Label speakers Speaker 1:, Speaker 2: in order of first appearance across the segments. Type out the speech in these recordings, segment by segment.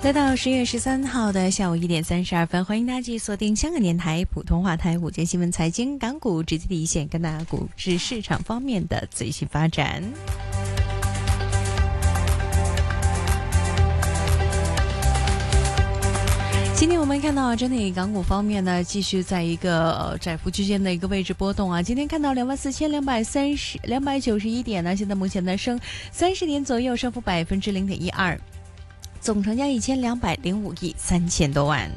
Speaker 1: 来到10月13号的下午1点32分，欢迎大家继续锁定香港電台普通話台午間新聞財經港股直擊第一線，跟大家股市市場方面的最新發展。今天我們看到整體港股方面呢，繼續在一個窄幅區間的一個位置波動啊。今天看到24291點呢，現在目前呢升30點左右，升幅0.12%。總成交1205億3000多萬。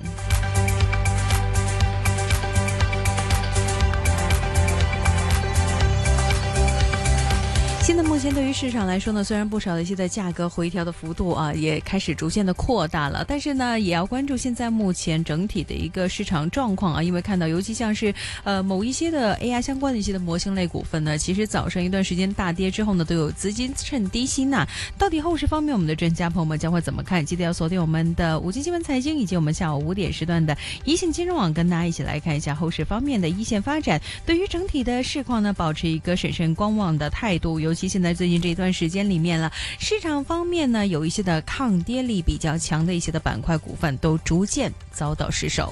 Speaker 1: 现在目前对于市场来说呢，虽然不少的一些的价格回调的幅度啊，也开始逐渐的扩大了，但是呢，也要关注现在目前整体的一个市场状况啊，因为看到尤其像是某一些的 AI 相关的一些的模型类股份呢，其实早上一段时间大跌之后呢，都有资金趁低吸纳。到底后市方面，我们的专家朋友们将会怎么看？记得要锁定我们的午间新闻财经以及我们下午5点时段的一线金融网，跟大家一起来看一下后市方面的一线发展。对于整体的市况呢，保持一个审慎观望的态度，尤其现在最近这一段时间里面了，市场方面呢有一些的抗跌力比较强的一些的板块股份都逐渐遭到失守。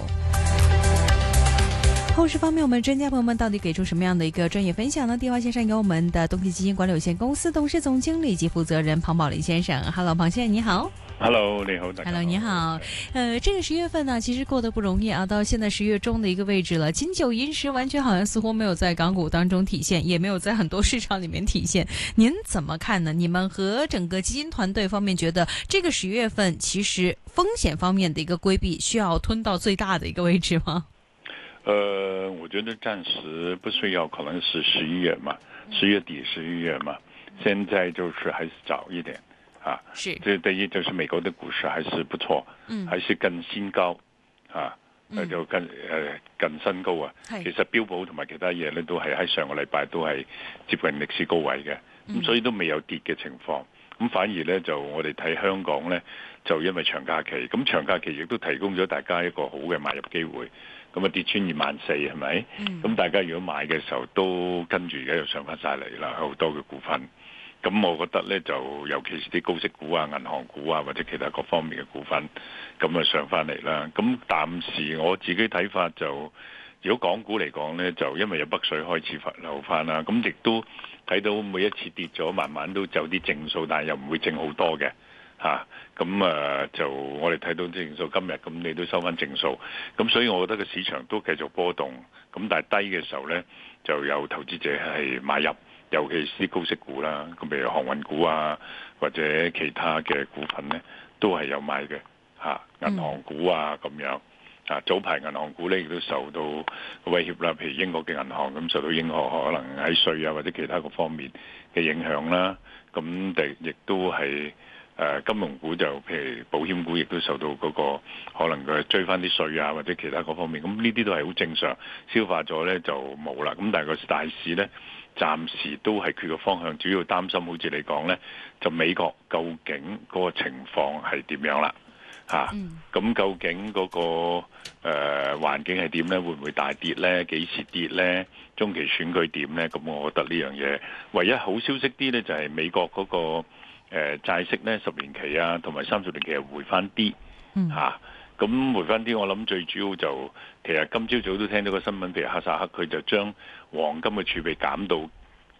Speaker 1: 后市方面，我们专家朋友们到底给出什么样的一个专业分享呢？电话线上有我们的东驥基金管理有限公司董事总经理及负责人庞宝林先生。Hello， 庞先生你好。
Speaker 2: Hello， 你好，大家好。
Speaker 1: Hello， 你好。这个10月份呢，其实过得不容易啊，到现在10月中的一个位置了，金九银十完全好像似乎没有在港股当中体现，也没有在很多市场里面体现。您怎么看呢？你们和整个基金团队方面觉得这个10月份其实风险方面的一个规避需要吞到最大的一个位置吗？
Speaker 2: 我觉得暂时不需要，可能是11月嘛，10月底11月嘛，现在就是还是早一點啊。
Speaker 1: 是，
Speaker 2: 這第一就是美國的股市還是不錯，還是近新高啊，就近新高啊。其實標普同埋其他嘢咧都係喺上個禮拜都係接近歷史高位嘅，咁所以都未有跌嘅情況。咁反而咧就我哋睇香港咧，就因為長假期，咁長假期亦都提供咗大家一個好嘅買入機會。咁啊跌穿24000係咪？咁大家如果買嘅時候都跟住而家又上翻晒嚟啦，好多嘅股份。咁我覺得咧就尤其是啲高息股啊、銀行股啊或者其他各方面嘅股份，咁啊上翻嚟啦。咁暫時我自己睇法就，如果港股嚟講咧，就因為有北水開始流翻啦，咁亦都睇到每一次跌咗，慢慢都走啲正數，但係又唔會正好多嘅。就我哋睇到正數今日咁，你都收翻正數，咁所以我覺得個市場都繼續波動，咁但係低嘅時候呢，就有投資者係買入，尤其是啲高息股啦，咁譬如航運股啊，或者其他嘅股份呢，都係有買嘅，銀行股啊咁樣，早排銀行股呢亦都受到威脅啦，譬如英國嘅銀行咁受到英國可能喺稅啊或者其他各方面嘅影響啦，咁亦都係。金融股就譬如保險股亦都受到嗰個可能佢追翻啲稅啊或者其他嗰方面，咁呢啲都係好正常，消化咗呢就冇啦。咁但係個大市呢，暫時都係缺個方向，主要擔心好似你講呢，就美國究竟嗰個情況係點樣啦？咁究竟嗰個環境係點呢？會唔會大跌呢？幾時跌呢？中期選舉點呢？咁我覺得呢樣嘢唯一好消息啲呢，就係美國嗰個債息咧10年期啊，同埋30年期回翻啲咁回翻啲，我諗最主要就其實今朝早都聽到個新聞，譬如哈薩克佢就將黃金嘅儲備減到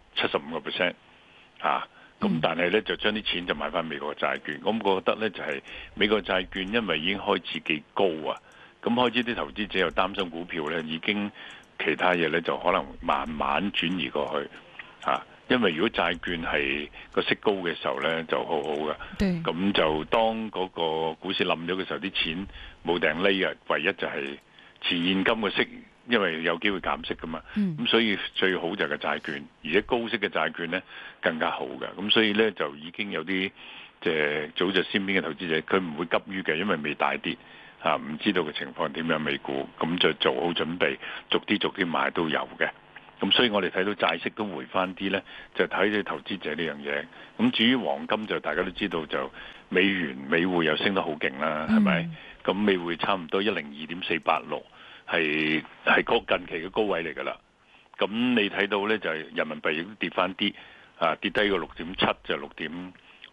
Speaker 2: 75%咁但係咧就將啲錢就買翻美國嘅債券，咁我覺得咧就係美國債券因為已經開始幾高啊，咁開始啲投資者又擔心股票咧已經其他嘢咧就可能慢慢轉移過去因為如果債券係個息高嘅時候呢，就好好嘅。咁就當嗰個股市冧咗嘅時候，啲錢冇定匿啊，唯一就係持現金嘅息，因為有機會減息噶嘛。咁所以最好就係個債券，而且高息嘅債券呢更加好嘅。咁所以呢，就已經有啲即係早就先邊嘅投資者，佢唔會急於嘅，因為未大跌唔知道嘅情況點樣美股，咁就做好準備，逐啲買都有嘅。咁所以我哋睇到債息都回翻啲呢，就睇你投資者呢樣嘢。咁至於黃金就大家都知道就美元美匯又升得好勁啦，係咪？咁美匯差唔多102.486，係近期嘅高位嚟㗎啦。咁你睇到呢，就係人民幣亦都跌翻啲，跌低個6.7就6.6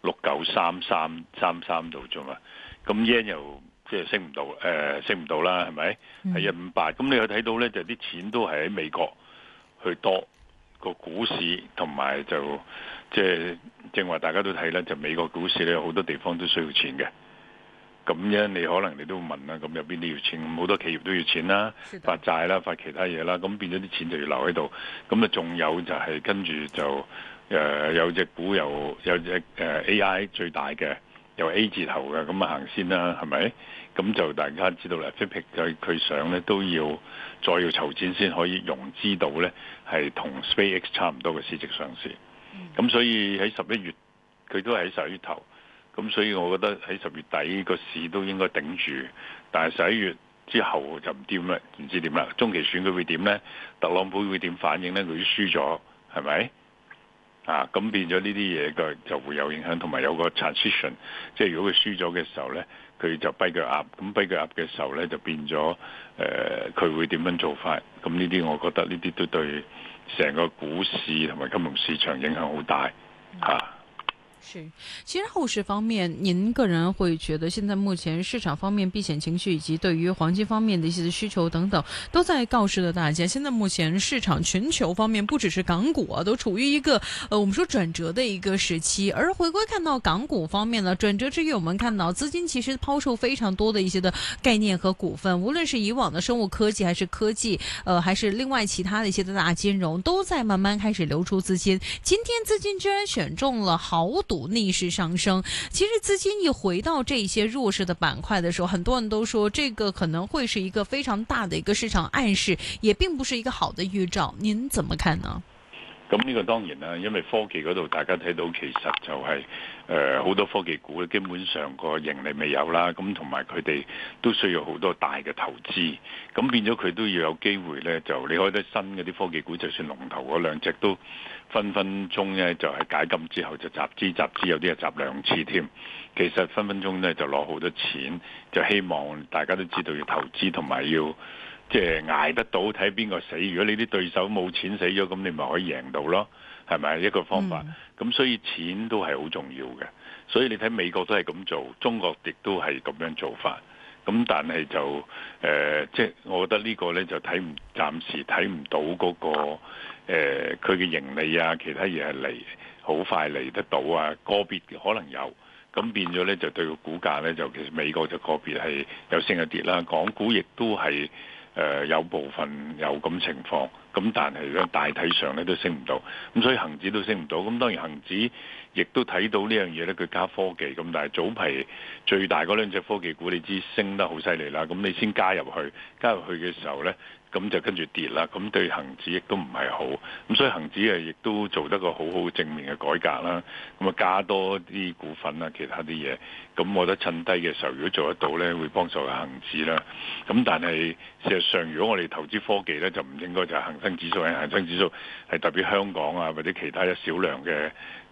Speaker 2: 693333度啫嘛。咁 yen 又即係升唔到啦，係咪？係158。咁你去睇到咧，就啲錢都係喺美國去多個股市，同埋就即係正話大家都睇啦，就美國股市咧有好多地方都需要錢嘅。咁樣你可能你都會問啦，咁有邊啲要錢？咁好多企業都要錢啦，發債啦，發其他嘢啦，咁變咗啲錢就要留喺度。咁啊，仲有就係跟住就有隻股有隻AI 最大嘅，有 A 字頭嘅，咁啊行先啦，係咪？咁就大家知道啦 Fitbit 佢上咧都要再要籌錢先可以融資到咧，係同 SpaceX 差唔多嘅市值上市。咁所以喺11月，佢都係喺11月頭。咁所以我覺得喺10月底個市都應該頂住，但係11月之後就唔掂啦，唔知點啦。中期選舉會點呢？特朗普會點反應呢？佢都輸咗，係咪？咁變咗呢啲嘢就會有影響，同埋有個 transition， 即係如果佢輸咗嘅時候呢，佢就跛腳鴨，咁跛腳鴨嘅時候呢，就變咗佢會點樣做法？咁呢啲我覺得呢啲都對成個股市同埋金融市場影響好大
Speaker 1: 是，其實後市方面，您個人會覺得現在目前市場方面避險情緒以及對於黃金方面的一些需求等等，都在告示着大家。現在目前市場全球方面，不只是港股啊，都處於一個我們說轉折的一個時期。而回歸看到港股方面呢，轉折之餘，我們看到資金其實拋售非常多的一些的概念和股份，無論是以往的生物科技還是科技，還是另外其他的一些的大金融，都在慢慢開始流出資金。今天資金居然選中了豪賭逆勢上升，其實資金一回到這些弱勢的板塊的時候，很多人都說這個可能會是一個非常大的一個市場暗示，也並不是一個好的預兆。您怎麼看呢？
Speaker 2: 咁呢個當然啦，因為科技嗰度大家睇到其實就係好多科技股基本上個盈利未有啦，咁同埋佢哋都需要好多大嘅投資，咁變咗佢都要有機會呢，就你開得新嗰啲科技股，就算龍頭嗰兩隻都分分鐘呢，就係解禁之後就集資，有啲係集2次添。其實分分鐘呢，就攞好多錢，就希望大家都知道要投資同埋要即係捱得到，睇邊個死。如果你啲對手冇錢死咗，咁你咪可以贏到咯，係咪一個方法？咁所以錢都係好重要嘅。所以你睇美國都係咁做，中國亦都係咁樣做法。咁但係就即係我覺得呢個呢，就暫時睇唔到嗰個佢嘅盈利啊，其他嘢係嚟好快嚟得到啊，個別可能有。咁變咗呢，就對個股價呢，就其實美國就個別係有升有跌啦，港股亦都係有部分有咁情況，咁但係咧大體上咧都升唔到，咁所以恒指都升唔到。咁當然恒指亦都睇到呢樣嘢咧，佢加科技，咁但係早排最大嗰兩隻科技股，你知升得好犀利啦，咁你先加入去嘅時候咧，咁就跟住跌啦，咁對恒指亦都唔係好，咁所以恒指亦都做得個好好正面嘅改革啦，咁啊加多啲股份啦，其他啲嘢，咁我覺得趁低嘅時候如果做得到咧，會幫助恒指啦。咁但係事實上，如果我哋投資科技咧，就唔應該就係恒生指數，恒生指數係代表香港啊或者其他一少量嘅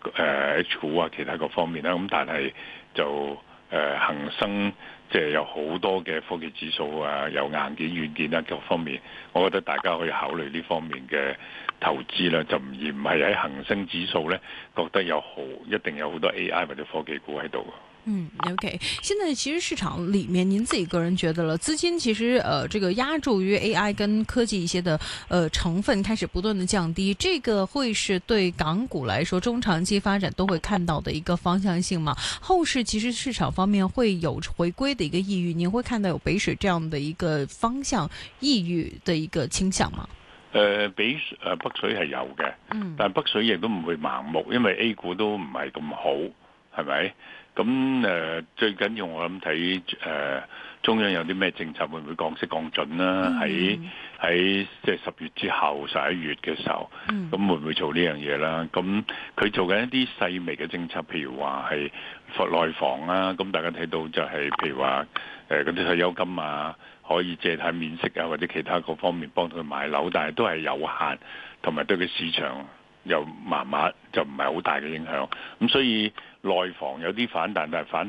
Speaker 2: H 股啊，其他各方面啦。咁但係就恒生即係有好多嘅科技指數啊，有硬件、軟件啊各方面，我覺得大家可以考慮呢方面嘅投資啦，就而唔係喺恒生指數咧覺得一定有好多 AI 或者科技股喺度。
Speaker 1: OK， 現在其實市場裏面，您自己個人覺得了，資金其實這個押注於 AI 跟科技一些的成分開始不斷的降低，這個會是對港股來說中長期發展都會看到的一個方向性嗎？後市其實市場方面會有回歸的一個意欲，您會看到有北水這樣的一個方向意欲的一個傾向嗎？
Speaker 2: 北水係有嘅，但北水亦都唔會盲目，因為 A 股都唔係咁好，係咪？咁最緊要我諗睇中央有啲咩政策，會唔會降息降準啦？喺即係10月之後11月嘅時候，咁會唔會做呢樣嘢啦？咁佢做緊一啲細微嘅政策，譬如話係內房啊，咁大家睇到就係譬如話嗰啲退休金啊，可以借貸免息啊，或者其他各方面幫到佢買樓，但係都係有限，同埋對佢市場又麻麻，就唔係好大嘅影響。咁所以內房有啲反彈，但係反